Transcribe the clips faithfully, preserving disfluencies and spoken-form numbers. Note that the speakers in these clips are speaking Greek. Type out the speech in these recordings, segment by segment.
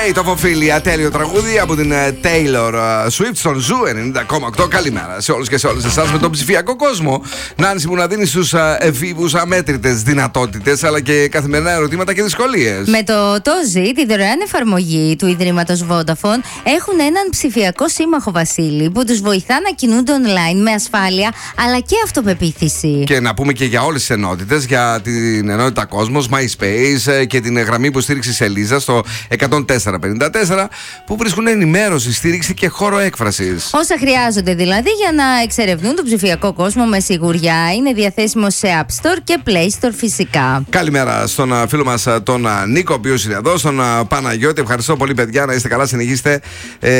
State of Ophelia, τέλειο τραγούδι από την Taylor Swift στον Ζου ενενήντα κόμμα οκτώ. Καλημέρα σε όλους και σε όλες εσάς με τον ψηφιακό κόσμο. Νάνση που να δίνει στους εφήβους αμέτρητες δυνατότητες αλλά και καθημερινά ερωτήματα και δυσκολίες. Με το Τόζι, τη δωρεάν εφαρμογή του Ιδρύματος Vodafone, έχουν έναν ψηφιακό σύμμαχο, Βασίλη, που τους βοηθά να κινούνται online με ασφάλεια αλλά και αυτοπεποίθηση. Και να πούμε και για όλες τις ενότητες, για την ενότητα Κόσμος, MySpace και την γραμμή υποστήριξης Ελίζα στο εκατόν τέσσερα πενήντα τέσσερα που βρίσκουν ενημέρωση, στήριξη και χώρο έκφρασης. Όσα χρειάζονται δηλαδή για να εξερευνούν τον ψηφιακό κόσμο με σιγουριά. Είναι διαθέσιμο σε App Store και Play Store φυσικά. Καλημέρα στον φίλο μας τον Νίκο, ο οποίος είναι εδώ, στον Παναγιώτη. Ευχαριστώ πολύ, παιδιά, να είστε καλά, συνεχίστε ε,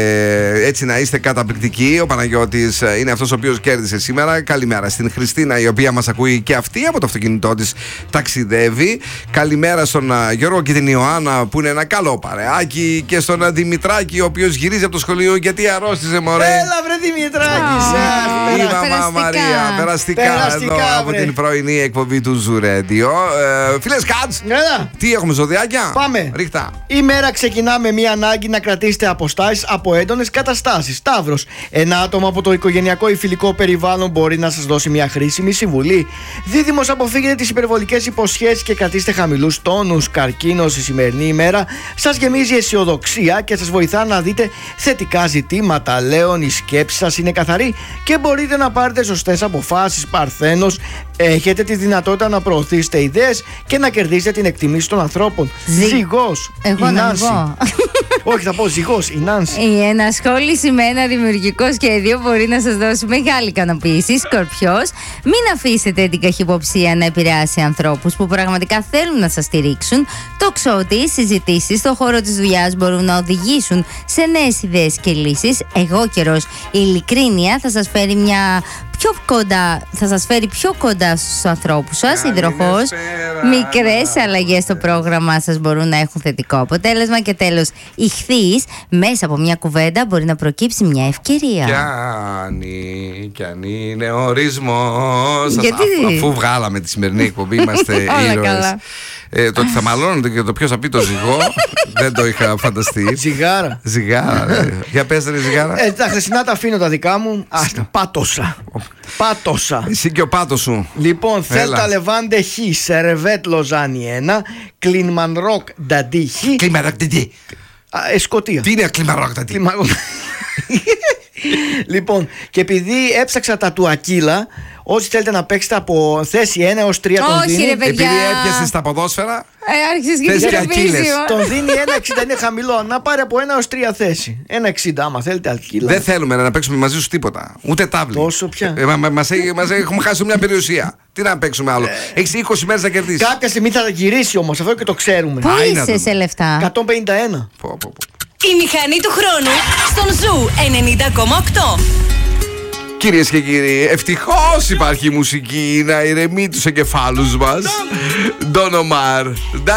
έτσι να είστε καταπληκτικοί. Ο Παναγιώτης είναι αυτός ο οποίος κέρδισε σήμερα. Καλημέρα στην Χριστίνα, η οποία μας ακούει και αυτή από το αυτοκίνητό της ταξιδεύει. Καλημέρα στον Γιώργο και την Ιωάννα που είναι ένα καλό παρεάκι, και στον Δημητράκη, ο οποίος γυρίζει από το σχολείο γιατί αρρώστησε, μωρέ. Έλα βρε Δημητράκη, η μαμά Μαρία, περαστικά, περαστικά εδώ από την πρωινή εκπομπή του Ζου Radio. Ε, φίλες Κάτς, τι έχουμε, ζωδιάκια? Πάμε. Ρίχτα. Η μέρα ξεκινά με μια ανάγκη να κρατήσετε αποστάσεις από έντονες καταστάσεις. Ταύρος, ένα άτομο από το οικογενειακό ή φιλικό περιβάλλον μπορεί να σας δώσει μια χρήσιμη συμβουλή. Δίδυμος, αποφύγετε τις υπερβολικές υποσχέσεις και κρατήστε χαμηλούς τόνους. Καρκίνος, η σημερινή ημέρα σας γεμίζει αισιοδοξία και σας βοηθά να δείτε θετικά ζητήματα. Λέων, η σκέψη σας είναι καθαρή και μπορείτε να πάρετε σωστές αποφάσεις. Παρθένος, έχετε τη δυνατότητα να προωθήσετε ιδέες και να κερδίσετε την εκτιμήση των ανθρώπων. Ζη... Ζυγός, Εγώ η να Νάνση. Όχι, θα πω ζυγός, η Νάνση. Η ενασχόληση με ένα δημιουργικό σχέδιο μπορεί να σας δώσει μεγάλη ικανοποίηση. Σκορπιός, μην αφήσετε την καχυποψία να επηρεάσει ανθρώπους που πραγματικά θέλουν να σας στηρίξουν. Τοξότη, οι συζητήσεις στον χώρο της δουλειάς μπορούν να οδηγήσουν σε νέες ιδέες και λύσεις. Εγώ καιρός, η ειλικρίνεια θα σας φέρει μια πιο κοντά, θα σας φέρει πιο κοντά στους ανθρώπους σας. Υδροχός, μικρές αλλαγές στο πρόγραμμα σας μπορούν να έχουν θετικό αποτέλεσμα. Και τέλος, Ιχθύς, μέσα από μια κουβέντα μπορεί να προκύψει μια ευκαιρία. Κι αν, κι αν είναι ορισμός. Γιατί? Αφού, αφού βγάλαμε τη σημερινή εκπομπή, είμαστε ήρωες. Ε, το ότι θα μαλώνονται και το ποιος θα πει το ζυγό δεν το είχα φανταστεί. Ζυγάρα. Ζυγάρα. Ρε. Για πες ρε ζυγάρα. Ε, τα χθεσινά τα αφήνω τα δικά μου. Άστα, πάτωσα. Πάτωσα. Εσύ και ο πάτος σου. Λοιπόν, Θέλτα Λεβάντε Χ, Σερεβέτ Λοζάνι ένα, Κλινμανρόκ Νταντί Χ. Κλιμαρόκ Νταντί. Σκωτία. Τι είναι Κλιμαρόκ Νταντί? Λοιπόν, και επειδή έψαξα τα του Ακύλα, όσοι θέλετε να παίξετε από θέση ένα έως τρία τον Όχι, δίνει. ρε, παιδιά. Επειδή έπιασες τα ποδόσφαιρα. Ε, άρχισες Θες και και Ακύλες. Τον δίνει ένα εξήντα, είναι χαμηλό. Να πάρει από ένα έως τρία θέση. ένα εξήντα, άμα θέλετε Ακύλα. Δεν θέλουμε να παίξουμε μαζί σου τίποτα. Ούτε τάβλη. Τόσο πια. Ε, μα, μα, μας, μας έχουμε χάσει μια περιουσία. Τι να παίξουμε άλλο. Έχεις είκοσι μέρες να κερδίσεις. Κάποια στιγμή θα γυρίσει όμως, αυτό και το ξέρουμε. Πού Α, είναι είσαι αυτό. σε λεφτά? εκατόν πενήντα ένα. Πω, πω, πω. Η μηχανή του χρόνου στον Ζου ενενήντα κόμμα οκτώ. Κυρίες και κύριοι, ευτυχώς υπάρχει μουσική να ηρεμεί τους εγκεφάλους μας. Don Omar.